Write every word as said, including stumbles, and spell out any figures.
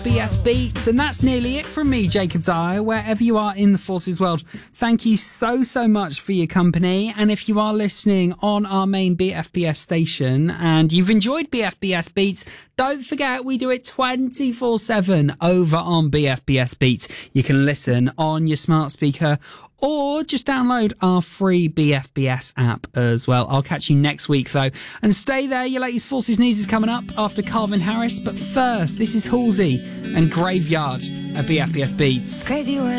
B S Beats. And that's nearly it from me, Jacob Dyer, wherever you are in the Forces world. Thank you so, so much for your company. And if you are listening on our main B F B S station and you've enjoyed B F B S Beats, don't forget we do it twenty-four seven over on B F B S Beats. You can listen on your smart speaker or just download our free B F B S app as well. I'll catch you next week, though. And stay there, your latest Forces News is coming up after Calvin Harris. But first, this is Halsey and Graveyard at B F B S Beats. Crazy